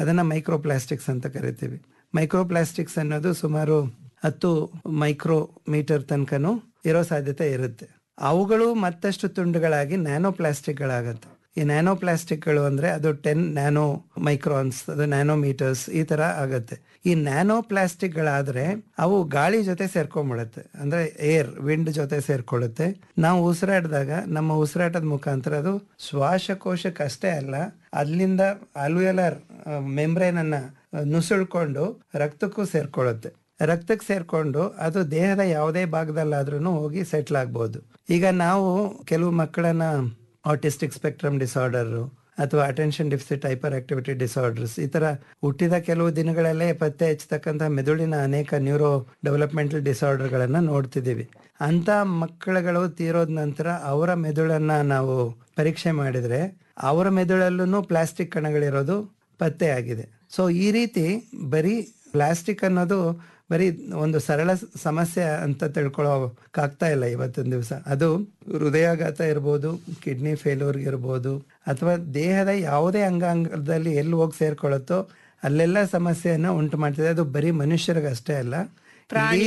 ಅದನ್ನ ಮೈಕ್ರೋಪ್ಲಾಸ್ಟಿಕ್ಸ್ ಅಂತ ಕರಿತೀವಿ. ಮೈಕ್ರೋಪ್ಲಾಸ್ಟಿಕ್ಸ್ ಅನ್ನೋದು ಸುಮಾರು 10 ಮೈಕ್ರೋಮೀಟರ್ ತನಕನೂ ಇರೋ ಸಾಧ್ಯತೆ ಇರುತ್ತೆ. ಅವುಗಳು ಮತ್ತಷ್ಟು ತುಂಡುಗಳಾಗಿ ನ್ಯಾನೋ ಪ್ಲಾಸ್ಟಿಕ್ಗಳಾಗತ್ತೆ. ಈ ನ್ಯಾನೋ ಪ್ಲಾಸ್ಟಿಕ್ಗಳು ಅಂದ್ರೆ ಅದು 10 ನ್ಯಾನೋ ಮೈಕ್ರಾನ್ಸ್, ಅದು ನ್ಯಾನೋಮೀಟರ್ಸ್ ಈ ತರ ಆಗತ್ತೆ. ಈ ನ್ಯಾನೋ ಪ್ಲಾಸ್ಟಿಕ್ಗಳಾದ್ರೆ ಅವು ಗಾಳಿ ಜೊತೆ ಸೇರ್ಕೊಂಡ್ಬಿಡುತ್ತೆ, ಅಂದ್ರೆ ವಿಂಡ್ ಜೊತೆ ಸೇರ್ಕೊಳ್ಳುತ್ತೆ. ನಾವು ಉಸಿರಾಡಿದಾಗ ನಮ್ಮ ಉಸಿರಾಟದ ಮುಖಾಂತರ ಅದು ಶ್ವಾಸಕೋಶಕ್ಕೆ ಅಷ್ಟೇ ಅಲ್ಲ, ಅಲ್ಲಿಂದ ಅಲ್ವಿಯೋಲರ್ ಮೆಂಬ್ರೇನ್ ಅನ್ನ ನುಸುಳ್ಕೊಂಡು ರಕ್ತಕ್ಕೂ ಸೇರ್ಕೊಳ್ಳುತ್ತೆ. ರಕ್ತಕ್ಕೆ ಸೇರ್ಕೊಂಡು ಅದು ದೇಹದ ಯಾವುದೇ ಭಾಗದಲ್ಲಾದ್ರೂ ಹೋಗಿ ಸೆಟ್ಲ್ ಆಗ್ಬೋದು. ಈಗ ನಾವು ಕೆಲವು ಮಕ್ಕಳನ್ನ ಆಟಿಸ್ಟಿಕ್ ಸ್ಪೆಕ್ಟ್ರಮ್ ಡಿಸಾರ್ಡರ್ ಅಥವಾ attention deficit hyper activity disorders ಈ ತರ ಹುಟ್ಟಿದ ಕೆಲವು ದಿನಗಳಲ್ಲೇ ಪತ್ತೆ ಹಚ್ಚತಕ್ಕಂಥ ಮೆದುಳಿನ ಅನೇಕ ನ್ಯೂರೋ ಡೆವಲಪ್ಮೆಂಟಲ್ ಡಿಸಾರ್ಡರ್ಗಳನ್ನ ನೋಡ್ತಿದ್ದೀವಿ. ಅಂತ ಮಕ್ಕಳುಗಳು ತೀರೋದ ನಂತರ ಅವರ ಮೆದುಳನ್ನ ನಾವು ಪರೀಕ್ಷೆ ಮಾಡಿದ್ರೆ ಅವರ ಮೆದುಳಲ್ಲೂ ಪ್ಲಾಸ್ಟಿಕ್ ಕಣಗಳಿರೋದು ಪತ್ತೆ ಆಗಿದೆ. ಸೊ ಈ ರೀತಿ ಬರೀ ಪ್ಲಾಸ್ಟಿಕ್ ಅನ್ನೋದು ಬರೀ ಒಂದು ಸರಳ ಸಮಸ್ಯೆ ಅಂತ ತಿಳ್ಕೊಳ್ಳೋಕ್ಕಾಗ್ತಾ ಇಲ್ಲ ಇವತ್ತಿನ ದಿವಸ. ಅದು ಹೃದಯಾಘಾತ ಇರ್ಬೋದು, ಕಿಡ್ನಿ ಫೇಲ್ಯೂರ್ ಇರ್ಬೋದು, ಅಥವಾ ದೇಹದ ಯಾವುದೇ ಅಂಗಾಂಗದಲ್ಲಿ ಎಲ್ಲಿ ಹೋಗಿ ಸೇರ್ಕೊಳ್ಳುತ್ತೋ ಅಲ್ಲೆಲ್ಲ ಸಮಸ್ಯೆಯನ್ನ ಉಂಟು ಮಾಡ್ತಿದೆ. ಅದು ಬರೀ ಮನುಷ್ಯರಿಗಷ್ಟೇ ಅಲ್ಲ, ಇಡೀ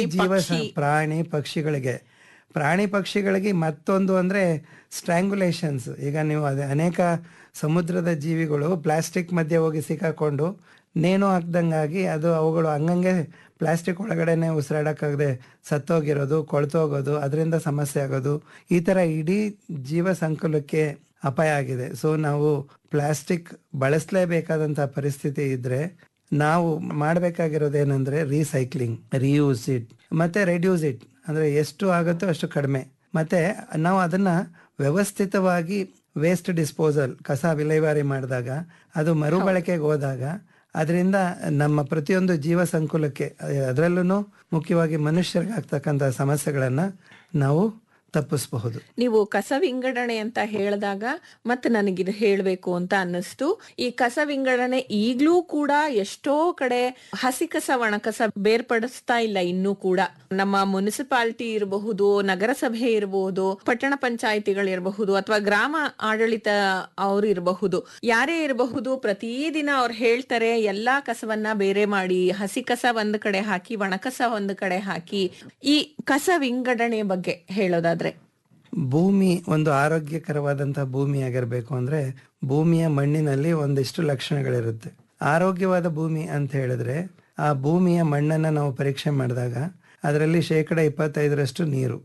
ಪ್ರಾಣಿ ಪಕ್ಷಿಗಳಿಗೆ ಮತ್ತೊಂದು ಅಂದ್ರೆ ಸ್ಟ್ರ್ಯಾಂಗುಲೇಷನ್ಸ್. ಈಗ ನೀವು ಅನೇಕ ಸಮುದ್ರದ ಜೀವಿಗಳು ಪ್ಲಾಸ್ಟಿಕ್ ಮಧ್ಯೆ ಹೋಗಿ ಸಿಕ್ಕಾಕೊಂಡು ನೇಣು ಹಾಕ್ದಂಗಾಗಿ ಅದು ಅವುಗಳು ಹಂಗಂಗೆ ಪ್ಲಾಸ್ಟಿಕ್ ಒಳಗಡೆನೆ ಉಸಿರಾಡಕ್ಕಾಗದೆ ಸತ್ತೋಗಿರೋದು, ಕೊಳ್ತೋಗೋದು, ಅದರಿಂದ ಸಮಸ್ಯೆ ಆಗೋದು, ಈ ತರ ಇಡೀ ಜೀವ ಸಂಕುಲಕ್ಕೆ ಅಪಾಯ ಆಗಿದೆ. ಸೊ ನಾವು ಪ್ಲಾಸ್ಟಿಕ್ ಬಳಸಲೇಬೇಕಾದಂತ ಪರಿಸ್ಥಿತಿ ಇದ್ರೆ ನಾವು ಮಾಡಬೇಕಾಗಿರೋದೇನೆಂದ್ರೆ ರೀಸೈಕ್ಲಿಂಗ್, ರೀಯೂಸ್ ಇಟ್ ಮತ್ತೆ ರೆಡ್ಯೂಸ್ ಇಟ್, ಅಂದ್ರೆ ಎಷ್ಟು ಆಗುತ್ತೋ ಅಷ್ಟು ಕಡಿಮೆ. ಮತ್ತೆ ನಾವು ಅದನ್ನ ವ್ಯವಸ್ಥಿತವಾಗಿ ವೇಸ್ಟ್ ಡಿಸ್ಪೋಸಲ್, ಕಸ ವಿಲೇವಾರಿ ಮಾಡಿದಾಗ, ಅದು ಮರುಬಳಕೆಗೆ ಹೋದಾಗ ಅದರಿಂದ ನಮ್ಮ ಪ್ರತಿಯೊಂದು ಜೀವ ಸಂಕುಲಕ್ಕೆ, ಅದರಲ್ಲೂ ಮುಖ್ಯವಾಗಿ ಮನುಷ್ಯರಿಗೆ ಆಗ್ತಕ್ಕಂಥ ಸಮಸ್ಯೆಗಳನ್ನ ನಾವು ತಪ್ಪಿಸಬಹುದು. ನೀವು ಕಸ ವಿಂಗಡಣೆ ಅಂತ ಹೇಳಿದಾಗ ಮತ್ತೆ ನನಗಿದು ಹೇಳಬೇಕು ಅಂತ ಅನ್ನಿಸ್ತು. ಈ ಕಸ ವಿಂಗಡಣೆ ಈಗ್ಲೂ ಕೂಡ ಎಷ್ಟೋ ಕಡೆ ಹಸಿ ಕಸ ಒಣ ಕಸ ಬೇರ್ಪಡಿಸ್ತಾ ಇಲ್ಲ ಇನ್ನೂ ಕೂಡ. ನಮ್ಮ ಮುನ್ಸಿಪಾಲಿಟಿ ಇರಬಹುದು, ನಗರಸಭೆ ಇರಬಹುದು, ಪಟ್ಟಣ ಪಂಚಾಯಿತಿಗಳಿರಬಹುದು, ಅಥವಾ ಗ್ರಾಮ ಆಡಳಿತ ಅವ್ರು ಇರಬಹುದು, ಯಾರೇ ಇರಬಹುದು, ಪ್ರತಿದಿನ ಅವ್ರು ಹೇಳ್ತಾರೆ ಎಲ್ಲಾ ಕಸವನ್ನ ಬೇರೆ ಮಾಡಿ, ಹಸಿ ಕಸ ಒಂದ್ ಕಡೆ ಹಾಕಿ, ಒಣ ಕಸ ಒಂದ್ ಕಡೆ ಹಾಕಿ. ಈ ಕಸ ವಿಂಗಡಣೆ ಬಗ್ಗೆ ಹೇಳೋದಾದ್ರೆ, ಭೂಮಿ ಒಂದು ಆರೋಗ್ಯಕರವಾದಂತಹ ಭೂಮಿ ಆಗಿರ್ಬೇಕು ಅಂದ್ರೆ ಭೂಮಿಯ ಮಣ್ಣಿನಲ್ಲಿ ಒಂದಿಷ್ಟು ಲಕ್ಷಣಗಳಿರುತ್ತೆ. ಆರೋಗ್ಯವಾದ ಭೂಮಿ ಅಂತ ಹೇಳಿದ್ರೆ ಆ ಭೂಮಿಯ ಮಣ್ಣನ್ನ ನಾವು ಪರೀಕ್ಷೆ ಮಾಡಿದಾಗ ಅದರಲ್ಲಿ 25% ನೀರು,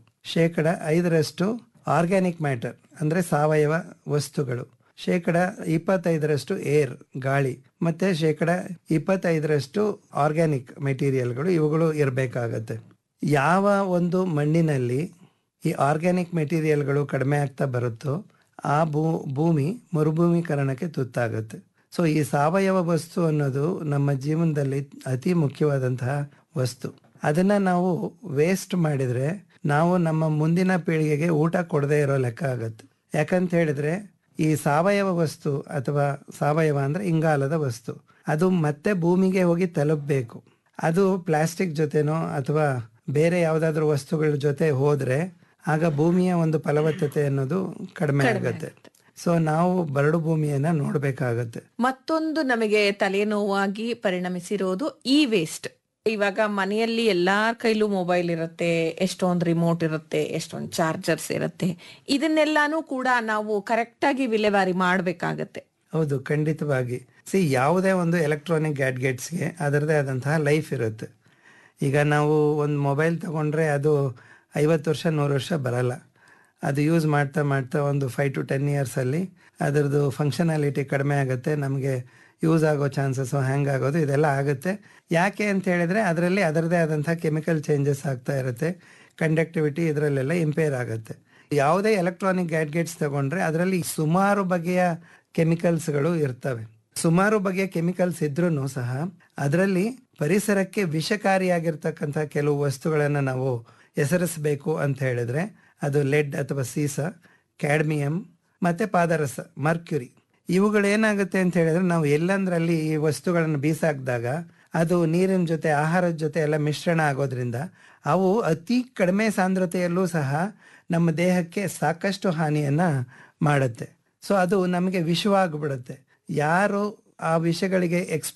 5% ಆರ್ಗ್ಯಾನಿಕ್ ಮ್ಯಾಟರ್ ಅಂದ್ರೆ ಸಾವಯವ ವಸ್ತುಗಳು, 25% ಏರ್ ಗಾಳಿ, ಮತ್ತೆ 25% ಆರ್ಗ್ಯಾನಿಕ್ ಮೆಟೀರಿಯಲ್ಗಳು, ಇವುಗಳು ಇರಬೇಕಾಗತ್ತೆ. ಯಾವ ಒಂದು ಮಣ್ಣಿನಲ್ಲಿ ಈ ಆರ್ಗ್ಯಾನಿಕ್ ಮೆಟೀರಿಯಲ್ಗಳು ಕಡಿಮೆ ಆಗ್ತಾ ಬರುತ್ತೋ ಆ ಭೂಮಿ ಮರುಭೂಮೀಕರಣಕ್ಕೆ ತುತ್ತಾಗುತ್ತೆ. ಸೊ ಈ ಸಾವಯವ ವಸ್ತು ಅನ್ನೋದು ನಮ್ಮ ಜೀವನದಲ್ಲಿ ಅತಿ ಮುಖ್ಯವಾದಂತಹ ವಸ್ತು. ಅದನ್ನ ನಾವು ವೇಸ್ಟ್ ಮಾಡಿದ್ರೆ ನಾವು ನಮ್ಮ ಮುಂದಿನ ಪೀಳಿಗೆಗೆ ಊಟ ಕೊಡದೇ ಇರೋ ಲೆಕ್ಕ ಆಗತ್ತೆ. ಯಾಕಂತ ಹೇಳಿದ್ರೆ ಈ ಸಾವಯವ ವಸ್ತು ಅಥವಾ ಸಾವಯವ ಅಂದ್ರೆ ಇಂಗಾಲದ ವಸ್ತು, ಅದು ಮತ್ತೆ ಭೂಮಿಗೆ ಹೋಗಿ ತಲುಪಬೇಕು. ಅದು ಪ್ಲಾಸ್ಟಿಕ್ ಜೊತೆನೋ ಅಥವಾ ಬೇರೆ ಯಾವ್ದಾದ್ರು ವಸ್ತುಗಳ ಜೊತೆ ಹೋದ್ರೆ ಆಗ ಭೂಮಿಯ ಒಂದು ಫಲವತ್ತತೆ ಅನ್ನೋದು ಕಡಿಮೆ ಆಗುತ್ತೆ. ಸೊ ನಾವು ಬರಡು ಭೂಮಿಯನ್ನ ನೋಡ್ಬೇಕಾಗತ್ತೆ. ಮತ್ತೊಂದು ನಮಗೆ ತಲೆನೋವಾಗಿ ಪರಿಣಮಿಸಿರೋದು ಈ ವೇಸ್ಟ್. ಇವಾಗ ಮನೆಯಲ್ಲಿ ಎಲ್ಲಾರ ಕೈಲೂ ಮೊಬೈಲ್ ಇರುತ್ತೆ, ಎಷ್ಟೊಂದು ರಿಮೋಟ್ ಇರುತ್ತೆ, ಎಷ್ಟೊಂದು ಚಾರ್ಜರ್ಸ್ ಇರುತ್ತೆ. ಇದನ್ನೆಲ್ಲಾನು ಕೂಡ ನಾವು ಕರೆಕ್ಟ್ ಆಗಿ ವಿಲೇವಾರಿ ಮಾಡ್ಬೇಕಾಗತ್ತೆ. ಹೌದು, ಖಂಡಿತವಾಗಿ. ಯಾವುದೇ ಒಂದು ಎಲೆಕ್ಟ್ರಾನಿಕ್ ಗ್ಯಾಡ್ಗೆಟ್ಸ್ಗೆ ಅದರದೇ ಆದಂತಹ ಲೈಫ್ ಇರುತ್ತೆ. ಈಗ ನಾವು ಒಂದು ಮೊಬೈಲ್ ತಗೊಂಡ್ರೆ ಅದು 50 ವರ್ಷ 100 ವರ್ಷ ಬರಲ್ಲ. ಅದು ಯೂಸ್ ಮಾಡ್ತಾ ಮಾಡ್ತಾ ಒಂದು 5 to 10 years ಅಲ್ಲಿ ಅದರದ್ದು ಫಂಕ್ಷನಾಲಿಟಿ ಕಡಿಮೆ ಆಗುತ್ತೆ, ನಮಗೆ ಯೂಸ್ ಆಗೋ ಚಾನ್ಸಸ್, ಹ್ಯಾಂಗ್ ಆಗೋದು ಇದೆಲ್ಲ ಆಗುತ್ತೆ. ಯಾಕೆ ಅಂತ ಹೇಳಿದ್ರೆ ಅದರಲ್ಲಿ ಅದರದೇ ಆದಂತಹ ಕೆಮಿಕಲ್ ಚೇಂಜಸ್ ಆಗ್ತಾ ಇರುತ್ತೆ, ಕಂಡಕ್ಟಿವಿಟಿ ಇದರಲ್ಲೆಲ್ಲ ಇಂಪೇರ್ ಆಗುತ್ತೆ. ಯಾವುದೇ ಎಲೆಕ್ಟ್ರಾನಿಕ್ ಗ್ಯಾಡ್ಗೆಟ್ಸ್ ತಗೊಂಡ್ರೆ ಅದರಲ್ಲಿ ಸುಮಾರು ಬಗೆಯ ಕೆಮಿಕಲ್ಸ್ಗಳು ಇರ್ತವೆ. ಸುಮಾರು ಬಗೆಯ ಕೆಮಿಕಲ್ಸ್ ಇದ್ರೂ ಸಹ ಅದರಲ್ಲಿ ಪರಿಸರಕ್ಕೆ ವಿಷಕಾರಿಯಾಗಿರ್ತಕ್ಕಂಥ ಕೆಲವು ವಸ್ತುಗಳನ್ನು ನಾವು ಹೆಸರಿಸಬೇಕು ಅಂತ ಹೇಳಿದ್ರೆ ಅದು ಲೆಡ್ ಅಥವಾ ಸೀಸ, ಕ್ಯಾಡ್ಮಿಯಂ ಮತ್ತೆ ಪಾದರಸ, ಮರ್ಕ್ಯುರಿ. ಇವುಗಳೇನಾಗುತ್ತೆ ಅಂತ ಹೇಳಿದ್ರೆ ನಾವು ಎಲ್ಲಂದ್ರಲ್ಲಿ ಈ ವಸ್ತುಗಳನ್ನು ಬೀಸಾಕಿದಾಗ ಅದು ನೀರಿನ ಜೊತೆ ಆಹಾರದ ಜೊತೆ ಎಲ್ಲ ಮಿಶ್ರಣ ಆಗೋದ್ರಿಂದ ಅವು ಅತಿ ಕಡಿಮೆ ಸಾಂದ್ರತೆಯಲ್ಲೂ ಸಹ ನಮ್ಮ ದೇಹಕ್ಕೆ ಸಾಕಷ್ಟು ಹಾನಿಯನ್ನ ಮಾಡುತ್ತೆ. ಸೊ ಅದು ನಮಗೆ ವಿಷವಾಗಿಬಿಡುತ್ತೆ. ಯಾರು ಆ ವಿಷಗಳಿಗೆ